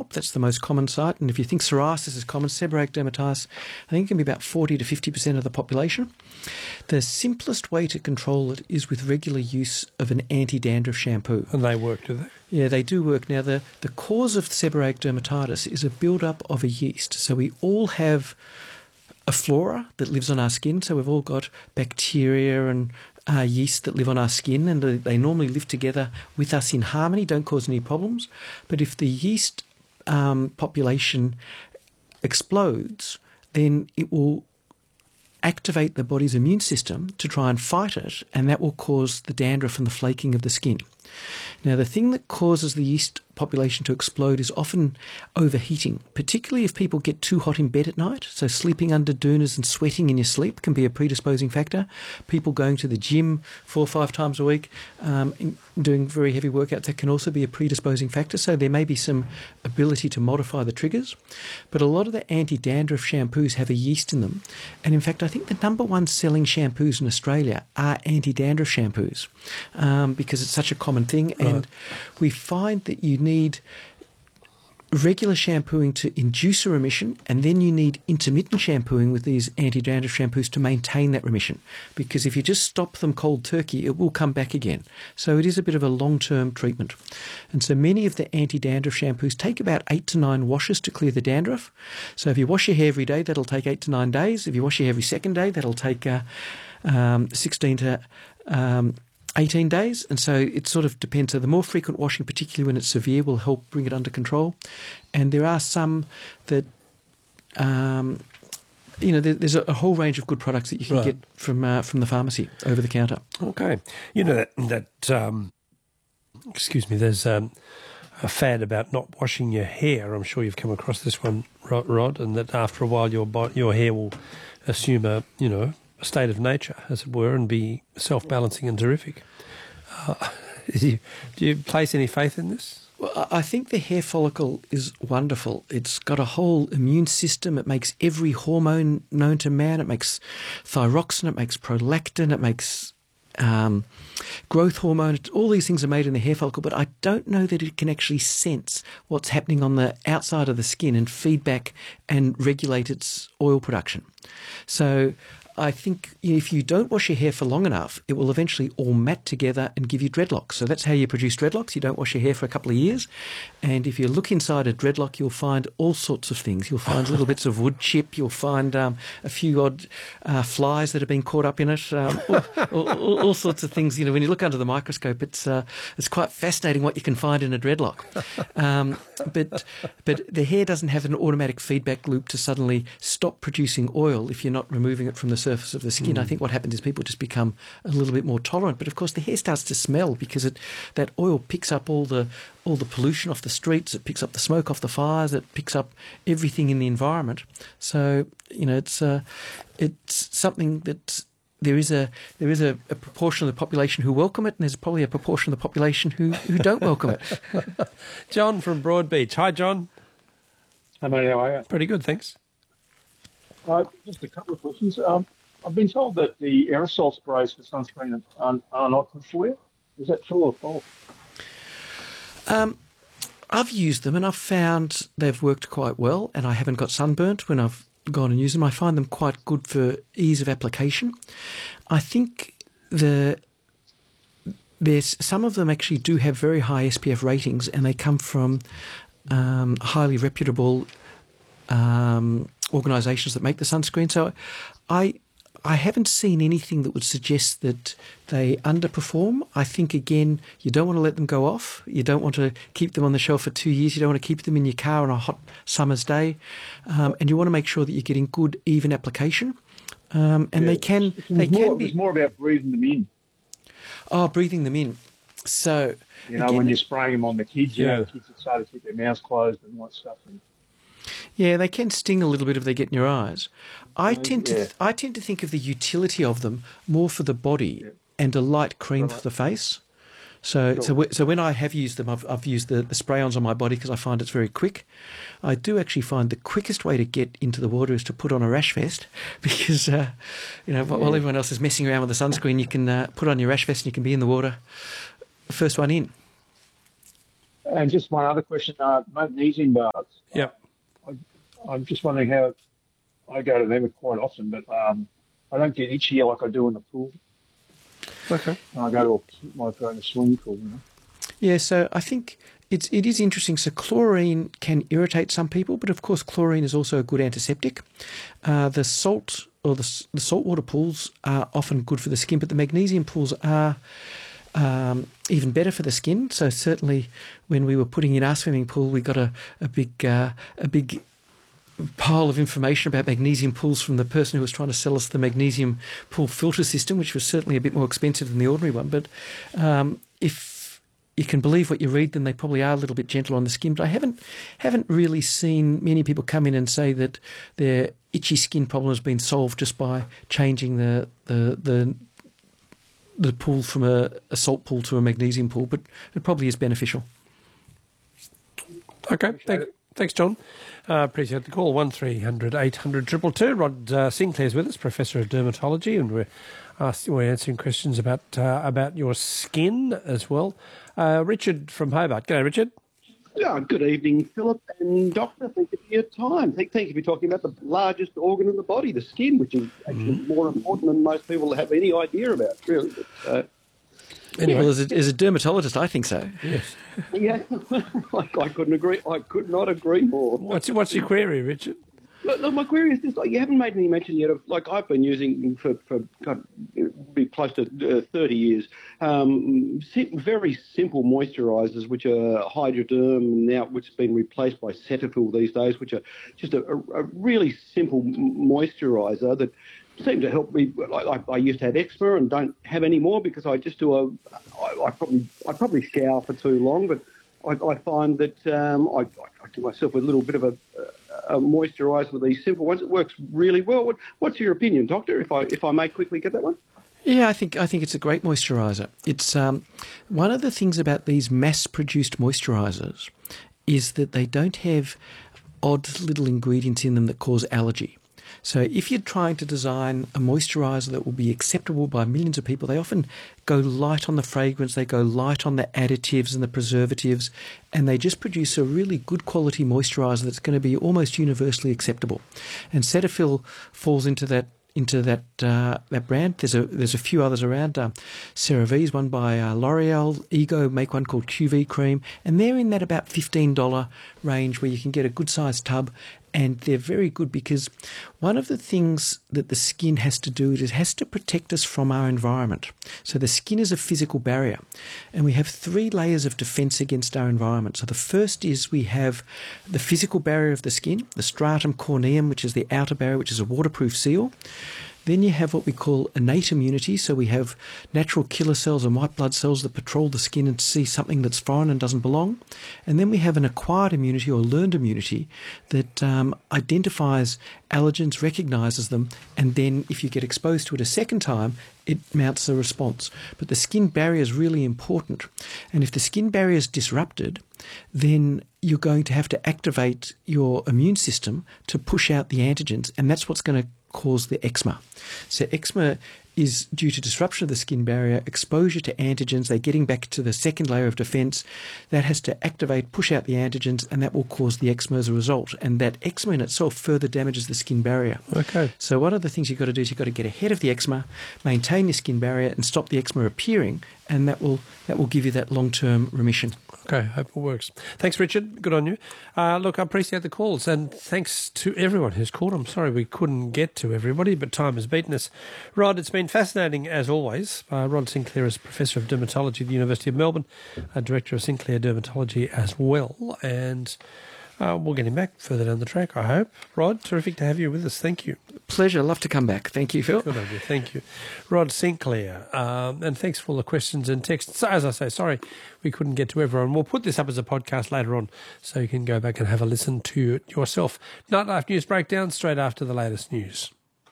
top. That's the most common site. And if you think psoriasis is common, seborrheic dermatitis, I think it can be about 40 to 50% of the population. The simplest way to control it is with regular use of an anti-dandruff shampoo. And they work, do they? Yeah, they do work. Now, the cause of seborrheic dermatitis is a build-up of a yeast. So we all have a flora that lives on our skin. So we've all got bacteria and yeast that live on our skin, and they normally live together with us in harmony, don't cause any problems. But if the yeast population explodes, then it will activate the body's immune system to try and fight it, and that will cause the dandruff and the flaking of the skin. Now, the thing that causes the yeast population to explode is often overheating, particularly if people get too hot in bed at night. So sleeping under doonas and sweating in your sleep can be a predisposing factor. People going to the gym 4 or 5 times a week, doing very heavy workouts, that can also be a predisposing factor. So there may be some ability to modify the triggers. But a lot of the anti-dandruff shampoos have a yeast in them. And in fact, I think the number one selling shampoos in Australia are anti-dandruff shampoos because it's such a common thing. And we find that you need regular shampooing to induce a remission, and then you need intermittent shampooing with these anti-dandruff shampoos to maintain that remission. Because if you just stop them cold turkey, it will come back again. So it is a bit of a long-term treatment. And so many of the anti-dandruff shampoos take about 8 to 9 washes to clear the dandruff. So if you wash your hair every day, that'll take 8 to 9 days. If you wash your hair every second day, that'll take 16 to 18 days, and so it sort of depends. So the more frequent washing, particularly when it's severe, will help bring it under control. And there are some that, there's a whole range of good products that you can get from the pharmacy over the counter. Okay. You know excuse me, there's a fad about not washing your hair. I'm sure you've come across this one, Rod, and that after a while your hair will assume a state of nature, as it were, and be self-balancing and terrific. Do you place any faith in this? Well, I think the hair follicle is wonderful. It's got a whole immune system. It makes every hormone known to man. It makes thyroxine, it makes prolactin, it makes growth hormone. All these things are made in the hair follicle, but I don't know that it can actually sense what's happening on the outside of the skin and feedback and regulate its oil production. So I think if you don't wash your hair for long enough, it will eventually all mat together and give you dreadlocks. So that's how you produce dreadlocks. You don't wash your hair for a couple of years. And if you look inside a dreadlock, you'll find all sorts of things. You'll find little bits of wood chip. You'll find a few odd flies that have been caught up in it. All sorts of things. When you look under the microscope, it's quite fascinating what you can find in a dreadlock. But the hair doesn't have an automatic feedback loop to suddenly stop producing oil if you're not removing it from the surface of the skin. I think what happens is people just become a little bit more tolerant. But of course, the hair starts to smell because that oil picks up all the pollution off the streets. It picks up the smoke off the fires. It picks up everything in the environment. So it's something that there is a proportion of the population who welcome it, and there's probably a proportion of the population who don't welcome it. John from Broadbeach. Hi, John. Hi, mate. How are you? Pretty good, thanks. Just a couple of questions. I've been told that the aerosol sprays for sunscreen are not good for you. Is that true or false? I've used them and I've found they've worked quite well, and I haven't got sunburnt when I've gone and used them. I find them quite good for ease of application. I think there's some of them actually do have very high SPF ratings, and they come from highly reputable organisations that make the sunscreen. So I haven't seen anything that would suggest that they underperform. I think, again, you don't want to let them go off. You don't want to keep them on the shelf for 2 years. You don't want to keep them in your car on a hot summer's day. And you want to make sure that you're getting good, even application. They can be... It's more about breathing them in. Oh, breathing them in. So... again, when you're spraying them on the kids, the kids that start to keep their mouths closed and all that stuff. Yeah, they can sting a little bit if they get in your eyes. I tend to think of the utility of them more for the body and a light cream for the face. So when I have used them, I've used the spray-ons on my body because I find it's very quick. I do actually find the quickest way to get into the water is to put on a rash vest because, while everyone else is messing around with the sunscreen, you can put on your rash vest and you can be in the water, first one in. And just one other question, magnesium bars. Yep. I'm just wondering how I go to them quite often, but I don't get itchy like I do in the pool. Okay. I go to a swimming pool. Yeah, so I think it is interesting. So chlorine can irritate some people, but of course chlorine is also a good antiseptic. The salt or the saltwater pools are often good for the skin, but the magnesium pools are even better for the skin. So certainly when we were putting in our swimming pool, we got a big pile of information about magnesium pools from the person who was trying to sell us the magnesium pool filter system, which was certainly a bit more expensive than the ordinary one. But if you can believe what you read, then they probably are a little bit gentle on the skin. But I haven't really seen many people come in and say that their itchy skin problem has been solved just by changing the pool from a salt pool to a magnesium pool. But it probably is beneficial. Okay, thanks, John. Appreciate the call. 1300 800 222. Rod Sinclair's with us, Professor of Dermatology, and we're answering questions about your skin as well. Richard from Hobart. G'day, Richard. Yeah, good evening, Philip and Doctor. Thank you for your time. Thank you for talking about the largest organ in the body, the skin, which is actually more important than most people have any idea about, really. But, Anyway. Well, as a dermatologist, I think so. Yes. yeah, I couldn't agree. I could not agree more. What's your query, Richard? Look, my query is this: you haven't made any mention yet of, I've been using for be close to 30 years, very simple moisturisers, which are Hydroderm now, which has been replaced by Cetaphil these days, which are just a really simple moisturiser that seem to help me. I used to have eczema and don't have any more because I just do I probably shower for too long, but I find that I do myself a little bit of a moisturiser with these simple ones. It works really well. What's your opinion, Doctor? If I may quickly get that one. Yeah, I think it's a great moisturiser. It's one of the things about these mass-produced moisturisers is that they don't have odd little ingredients in them that cause allergy. So if you're trying to design a moisturiser that will be acceptable by millions of people, they often go light on the fragrance, they go light on the additives and the preservatives, and they just produce a really good quality moisturiser that's going to be almost universally acceptable. And Cetaphil falls into that brand. There's a few others around. CeraVe's one by L'Oreal. Ego make one called QV Cream, and they're in that about $15 range where you can get a good sized tub. And they're very good because one of the things that the skin has to do is it has to protect us from our environment. So the skin is a physical barrier, and we have 3 layers of defense against our environment. So the first is we have the physical barrier of the skin, the stratum corneum, which is the outer barrier, which is a waterproof seal. Then you have what we call innate immunity. So we have natural killer cells and white blood cells that patrol the skin and see something that's foreign and doesn't belong. And then we have an acquired immunity or learned immunity that identifies allergens, recognises them, and then if you get exposed to it a second time, it mounts a response. But the skin barrier is really important. And if the skin barrier is disrupted, then you're going to have to activate your immune system to push out the antigens, and that's what's going to cause the eczema. So eczema is due to disruption of the skin barrier, exposure to antigens, they're getting back to the second layer of defense. That has to activate, push out the antigens, and that will cause the eczema as a result. And that eczema in itself further damages the skin barrier. Okay. So one of the things you've got to do is you've got to get ahead of the eczema, maintain your skin barrier, and stop the eczema appearing, and that will give you that long-term remission. Okay, hope it works. Thanks, Richard. Good on you. Look, I appreciate the calls, and thanks to everyone who's called. I'm sorry we couldn't get to everybody, but time has beaten us. Rod, it's been fascinating as always. Rod Sinclair is Professor of Dermatology at the University of Melbourne, Director of Sinclair Dermatology as well, and we'll get him back further down the track, I hope. Rod, terrific to have you with us. Thank you. Pleasure. Love to come back. Thank you, Phil. Good on you. Thank you. Rod Sinclair. And thanks for all the questions and texts. So, as I say, sorry we couldn't get to everyone. We'll put this up as a podcast later on so you can go back and have a listen to it yourself. Nightlife News Breakdown straight after the latest news.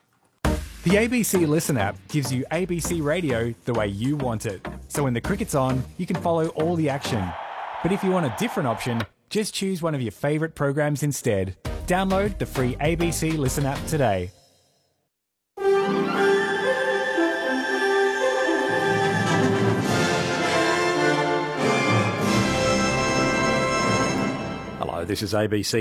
The ABC Listen app gives you ABC radio the way you want it. So when the cricket's on, you can follow all the action. But if you want a different option, just choose one of your favourite programs instead. Download the free ABC Listen app today. This is ABC